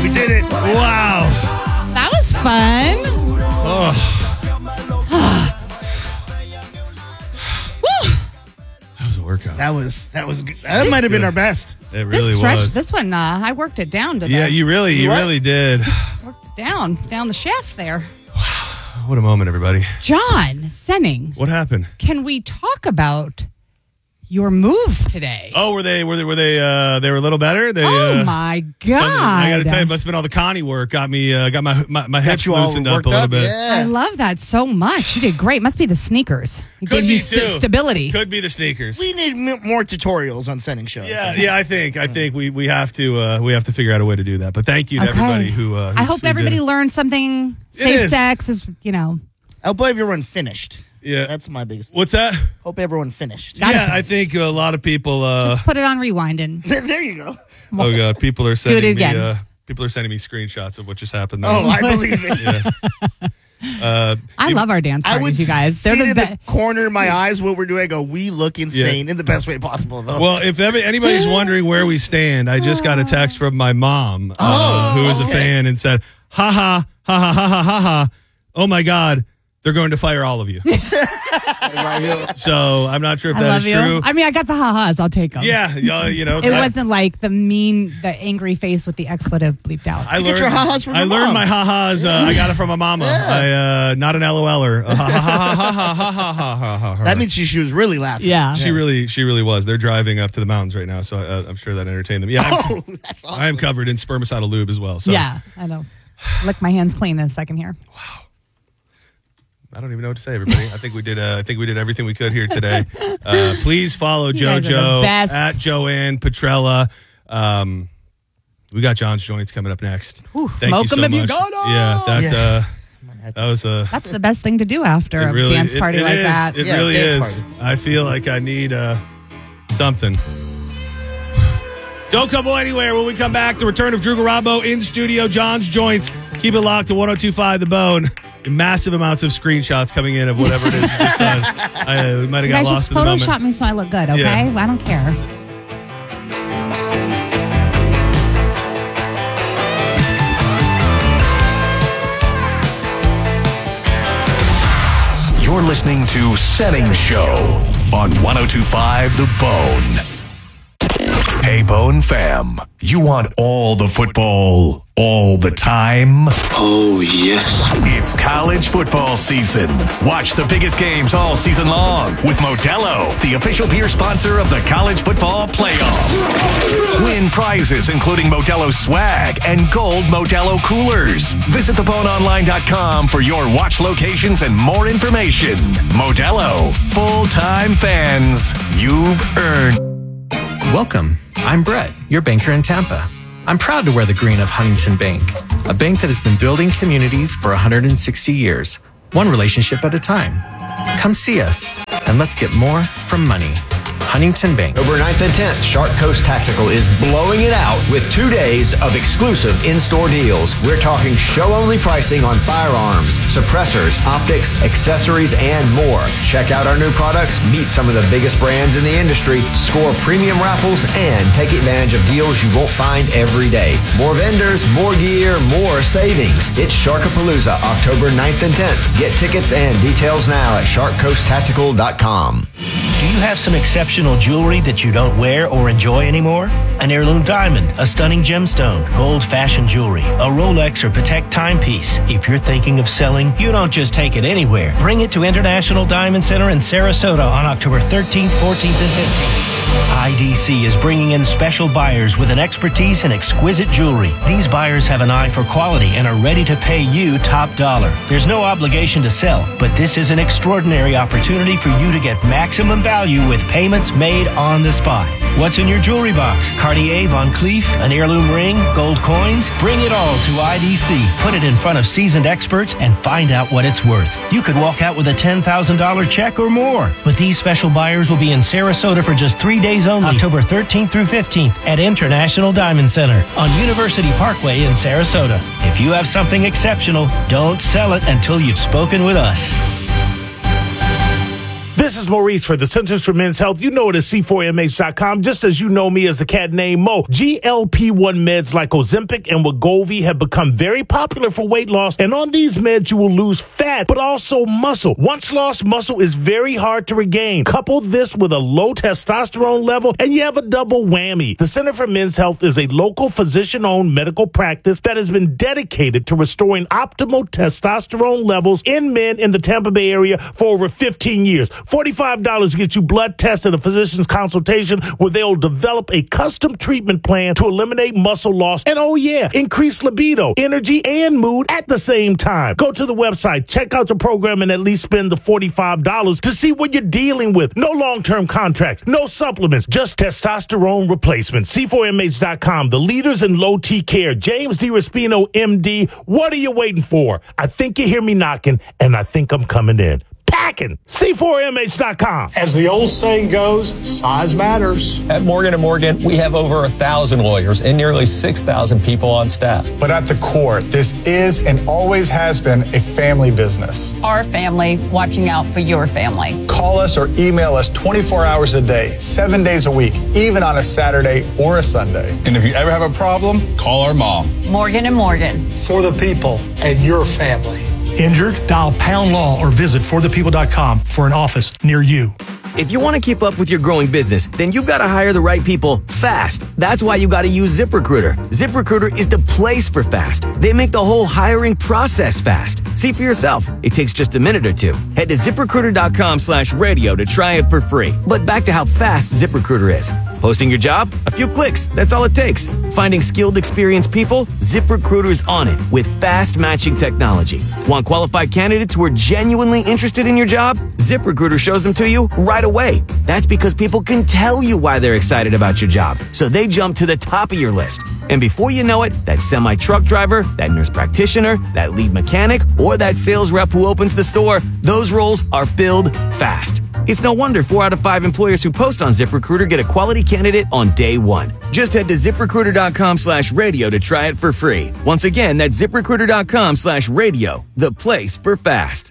We did it. Wow. That was fun. Oh. That was a workout. That was good. That might have been our best. It really This stretch, was. this one, I worked it down to Yeah, you really did. worked it down the shaft there. What a moment, everybody. John Senning, What happened? can we talk about your moves today? Oh, were they a little better? They, Oh my God. I got to tell you, it must have been all the Connie work. Got me, got my hips you all loosened up worked a little up? bit. Yeah. I love that so much. You did great. Must be the sneakers. It Could gave you be, too. stability. Could be the sneakers. We need more tutorials on sending shows. Yeah, I think we have to figure out a way to do that. But thank you to everybody who I hope did everybody it. learned something. It Safe is. sex is, I hope everyone finished. Yeah. That's my biggest. What's that? Hope everyone finished. Yeah, I think a lot of people. just put it on rewind and There you go. Oh god, people are it sending me. again. People are sending me screenshots of what just happened. There. Oh, I believe it. Yeah. I love our dance I would parties, you guys. see They're it the in the corner of my eyes what we're doing. I go, we look insane in the best way possible, though. Well, if anybody's wondering where we stand, I just got a text from my mom, who is a fan, and said, "Ha ha ha ha ha ha ha ha! Oh my God, they're going to fire all of you." So I'm not sure if I that love is you. true. I mean, I got the ha-has. I'll take them. Yeah, It wasn't like the angry face with the expletive bleeped out. I You learned get your ha-has from I your learned mom. my ha-has. I got it from my mama. Yeah. Not an LOLer. Ha ha ha ha ha ha ha ha ha. that means she was really laughing. Yeah. She really was. They're driving up to the mountains right now, so I'm sure that entertained them. Yeah, That's awesome. I am covered in spermicidal lube as well. So Yeah, I know. Lick my hands clean in a second here. I don't even know what to say, everybody. I think we did everything we could here today. Please follow guys are the JoJo best. at Joanne Petrella. We got John's Joints coming up next. Thank smoke you so 'em if you much. got 'em. Yeah, that was a. That's the best thing to do after a dance party like that. It Yeah, really dance is. party. I feel like I need something. Don't come anywhere. When we come back, the return of Drew Garabo in studio, John's Joints. Keep it locked to 102.5 The Bone. Massive amounts of screenshots coming in of whatever it is we just done. We might have You got guys lost just in the moment. Photoshop me so I look good, okay? Yeah. I don't care. You're listening to Setting Show on 102.5 The Bone. Hey, Bone fam, you want all the football all the time? Oh, yes. It's college football season. Watch the biggest games all season long with Modelo, the official beer sponsor of the College Football Playoff. Win prizes including Modelo swag and gold Modelo coolers. Visit theboneonline.com for your watch locations and more information. Modelo, full-time fans, you've earned. Welcome. I'm Brett, your banker in Tampa. I'm proud to wear the green of Huntington Bank, a bank that has been building communities for 160 years, one relationship at a time. Come see us, and let's get more from money. Huntington Bank. Over 9th and 10th, Shark Coast Tactical is blowing it out with 2 days of exclusive in-store deals. We're talking show-only pricing on firearms, suppressors, optics, accessories, and more. Check out our new products, meet some of the biggest brands in the industry, score premium raffles, and take advantage of deals you won't find every day. More vendors, more gear, more savings. It's Sharkapalooza, October 9th and 10th. Get tickets and details now at sharkcoasttactical.com. Do you have some exceptional jewelry that you don't wear or enjoy anymore? An heirloom diamond, a stunning gemstone, gold fashion jewelry, a Rolex or Patek timepiece. If you're thinking of selling, you don't just take it anywhere. Bring it to International Diamond Center in Sarasota on October 13th, 14th, and 15th. IDC is bringing in special buyers with an expertise in exquisite jewelry. These buyers have an eye for quality and are ready to pay you top dollar. There's no obligation to sell, but this is an extraordinary opportunity for you to get maximum value with payments made on the spot. What's in your jewelry box? Cartier, Von Cleef, an heirloom ring, gold coins? Bring it all to IDC. Put it in front of seasoned experts and find out what it's worth. You could walk out with a $10,000 check or more. But these special buyers will be in Sarasota for just 3 days only, October 13th through 15th at International Diamond Center on University Parkway in Sarasota. If you have something exceptional, don't sell it until you've spoken with us. This is is Maurice for the Centers for Men's Health. You know it as C4MH.com, just as you know me as the cat named Mo. GLP-1 meds like Ozempic and Wegovy have become very popular for weight loss, and on these meds you will lose fat, but also muscle. Once lost muscle is very hard to regain. Couple this with a low testosterone level, and you have a double whammy. The Center for Men's Health is a local physician-owned medical practice that has been dedicated to restoring optimal testosterone levels in men in the Tampa Bay area for over 15 years. $45 gets you blood tests and a physician's consultation where they'll develop a custom treatment plan to eliminate muscle loss and, oh yeah, increase libido, energy, and mood at the same time. Go to the website, check out the program, and at least spend the $45 to see what you're dealing with. No long-term contracts, no supplements, just testosterone replacement. C4MH.com, the leaders in low T care. James DiRespino, MD. What are you waiting for? I think you hear me knocking, and I think I'm coming in. Packing. C4MH.com. As the old saying goes, size matters. At Morgan & Morgan, we have over 1,000 lawyers and nearly 6,000 people on staff. But at the core, this is and always has been a family business. Our family watching out for your family. Call us or email us 24 hours a day, 7 days a week, even on a Saturday or a Sunday. And if you ever have a problem, call our mom. Morgan & Morgan. For the people and your family. Injured? Dial Pound Law or visit forthepeople.com for an office near you. If you want to keep up with your growing business, then you've got to hire the right people fast. That's why you got to use ZipRecruiter. ZipRecruiter is the place for fast. They make the whole hiring process fast. See for yourself. It takes just a minute or two. Head to ZipRecruiter.com/radio to try it for free. But back to how fast ZipRecruiter is. Posting your job? A few clicks. That's all it takes. Finding skilled, experienced people? ZipRecruiter's on it with fast matching technology. Want qualified candidates who are genuinely interested in your job? ZipRecruiter shows them to you right away. That's because people can tell you why they're excited about your job, so they jump to the top of your list. And before you know it, that semi-truck driver, that nurse practitioner, that lead mechanic, or that sales rep who opens the store, those roles are filled fast. It's no wonder 4 out of 5 employers who post on ZipRecruiter get a quality candidate on day one. Just head to ZipRecruiter.com/radio to try it for free. Once again, that's ZipRecruiter.com/radio, the place for fast.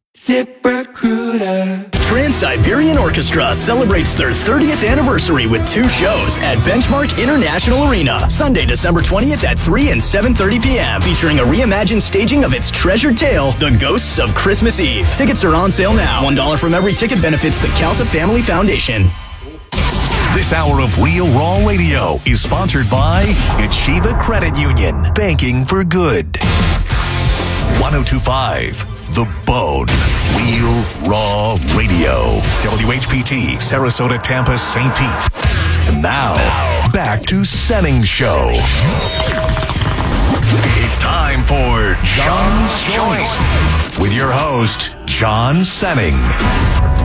ZipRecruiter. Trans-Siberian Orchestra celebrates their 30th anniversary with 2 shows at Benchmark International Arena. Sunday, December 20th at 3 and 7:30 p.m. featuring a reimagined staging of its treasured tale, The Ghosts of Christmas Eve. Tickets are on sale now. $1 from every ticket benefits the Calta Family Foundation. This hour of Real Raw Radio is sponsored by Achieva Credit Union. Banking for good. 1025 The Bone. Real Raw Radio. WHPT, Sarasota, Tampa, St. Pete. And now, back to Senning's show. It's time for John's Choice with your host, John Senning.